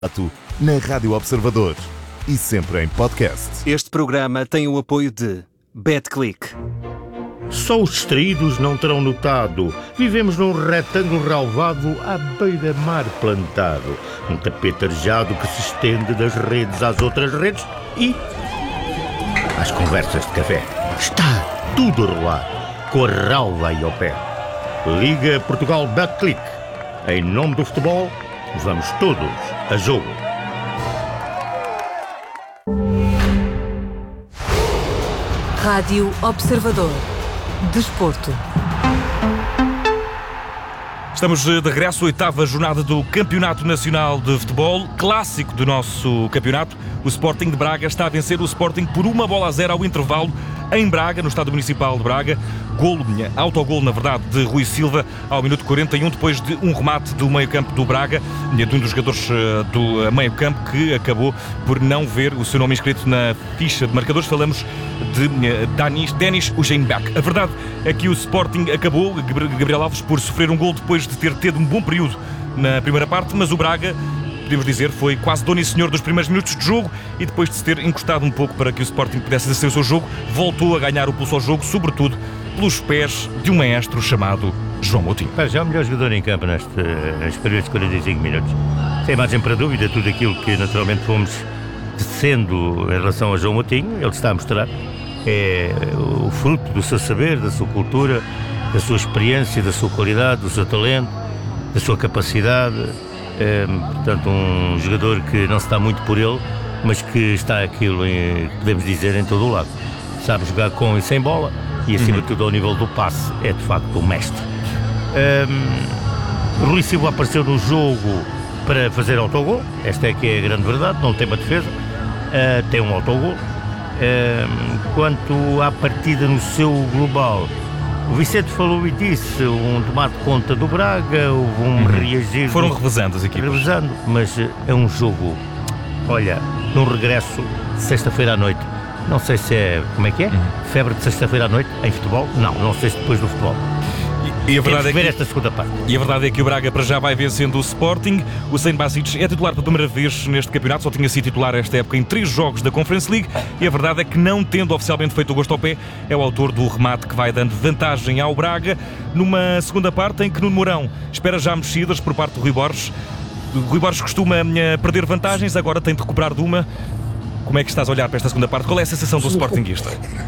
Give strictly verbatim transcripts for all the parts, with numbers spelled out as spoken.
Na Rádio Observador e sempre em podcast. Este programa tem o apoio de BetClick. Só os distraídos não terão notado. Vivemos num retângulo relvado à beira-mar plantado. Um tapete arejado que se estende das redes às outras redes e às conversas de café. Está tudo a rolar, com a relva aí ao pé. Liga Portugal BetClick. Em nome do futebol, vamos todos a jogo. Rádio Observador. Desporto. Estamos de regresso à oitava jornada do Campeonato Nacional de Futebol, clássico do nosso campeonato. O Sporting de Braga está a vencer o Sporting por uma bola a zero ao intervalo em Braga, no Estádio Municipal de Braga. Golo, autogolo, na verdade, de Rui Silva ao minuto quarenta e um, depois de um remate do meio-campo do Braga, de um dos jogadores do meio-campo que acabou por não ver o seu nome inscrito na ficha de marcadores. Falamos de Danis, Denis Ujeinbach. A verdade é que o Sporting acabou, Gabriel Alves, por sofrer um golo depois de ter tido um bom período na primeira parte, mas o Braga, podemos dizer, foi quase dono e senhor dos primeiros minutos de jogo e depois de se ter encostado um pouco para que o Sporting pudesse exercer o seu jogo, voltou a ganhar o pulso ao jogo, sobretudo pelos pés de um maestro chamado João Moutinho. Já é o melhor jogador em campo neste, nestes primeiros quarenta e cinco minutos. Sem margem para dúvida, tudo aquilo que naturalmente fomos descendo em relação a João Moutinho, ele está a mostrar, é o fruto do seu saber, da sua cultura, da sua experiência, da sua qualidade, do seu talento, da sua capacidade. É, portanto, um jogador que não se dá muito por ele, mas que está aquilo, em, podemos dizer, em todo o lado. Sabe jogar com e sem bola e, acima uhum. de tudo, ao nível do passe, é de facto um mestre. Um, Rui Silva apareceu no jogo para fazer autogol, esta é que é a grande verdade, não tem uma defesa, uh, tem um autogol. Um, quanto à partida no seu global, o Vicente falou e disse, um tomar de conta do Braga, houve um uhum. reagir... Foram do, revezando as equipas. Revezando, mas é um jogo, olha, num regresso, sexta-feira à noite. Não sei se é, como é que é? Uhum. Febre de sexta-feira à noite, em futebol? Não, não sei se depois do futebol. E, e a verdade é que, ver esta segunda parte. E a verdade é que o Braga para já vai vencendo o Sporting. O Saint Basic é titular pela primeira vez neste campeonato, só tinha sido titular esta época em três jogos da Conference League. E a verdade é que, não tendo oficialmente feito o gosto ao pé, é o autor do remate que vai dando vantagem ao Braga, numa segunda parte em que Nuno Mourão espera já mexidas por parte do Rui Borges. O Rui Borges costuma perder vantagens, agora tem de recuperar de uma. Como é que estás a olhar para esta segunda parte? Qual é a sensação do Sportingista?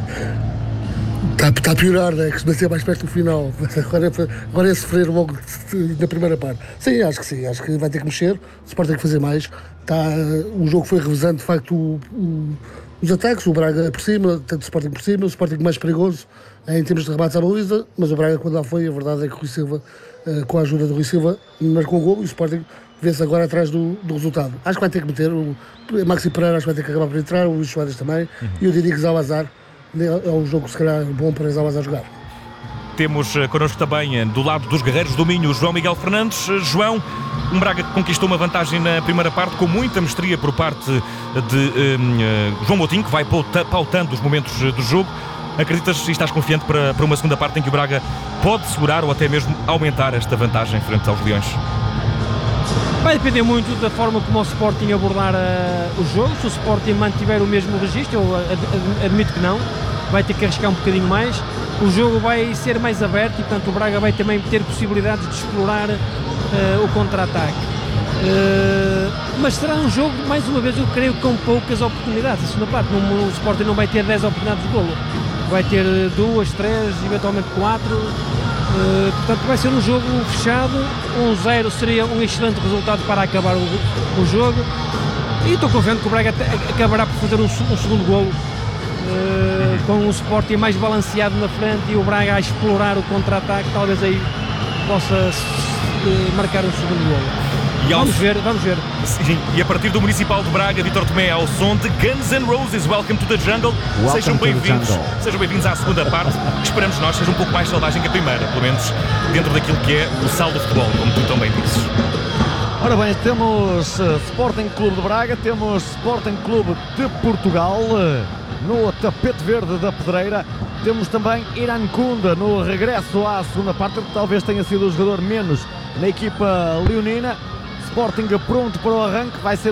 Está, está a piorar, né? Que se manter mais perto do final. Agora é, agora é sofrer logo na primeira parte. Sim, acho que sim. Acho que vai ter que mexer. O Sporting tem que fazer mais. Está, o jogo foi revezando, de facto, o, o, os ataques. O Braga por cima, tanto o Sporting por cima. O Sporting mais perigoso em termos de rebates à baliza. Mas o Braga, quando lá foi, a verdade é que o Rui Silva, com a ajuda do Rui Silva, marcou o gol e o Sporting vê-se agora atrás do, do resultado. Acho que vai ter que meter. O Maxi Pereira acho que vai ter que acabar por entrar. O Luís Soares também. Uhum. E o Didi Zalazar. É um jogo, se calhar, bom para Zalazar a jogar. Temos connosco também, do lado dos guerreiros do Minho, o João Miguel Fernandes. João, um Braga que conquistou uma vantagem na primeira parte com muita mestria por parte de um, João Moutinho, que vai pautando os momentos do jogo. Acreditas e estás confiante para, para uma segunda parte em que o Braga pode segurar ou até mesmo aumentar esta vantagem frente aos Leões? Vai depender muito da forma como o Sporting abordar uh, o jogo. Se o Sporting mantiver o mesmo registro, eu ad ad admito que não, vai ter que arriscar um bocadinho mais. O jogo vai ser mais aberto e, portanto, o Braga vai também ter possibilidades de explorar uh, o contra-ataque. Uh, mas será um jogo, mais uma vez, eu creio, com poucas oportunidades. A segunda parte, o Sporting não vai ter dez oportunidades de golo, vai ter duas, três, eventualmente quatro. Uh, portanto, vai ser um jogo fechado. um zero seria um excelente resultado para acabar o, o jogo e estou confiante que o Braga acabará por fazer um, um segundo golo, uh, com o Sporting mais balanceado na frente e o Braga a explorar o contra-ataque, talvez aí possa uh, marcar um segundo golo. E vamos ao... ver, vamos ver. Sim, e a partir do Municipal de Braga, Vítor Tomé ao som de Guns N' Roses, Welcome to the Jungle. Welcome sejam bem-vindos, sejam bem-vindos à segunda parte, que esperamos nós seja um pouco mais selvagem que a primeira, pelo menos dentro daquilo que é o sal do futebol, como tu também dizes. Ora bem, temos uh, Sporting Clube de Braga, temos Sporting Clube de Portugal uh, no tapete verde da Pedreira. Temos também Iran Kunda no regresso à segunda parte, que talvez tenha sido o jogador menos na equipa leonina. Sporting pronto para o arranque, vai ser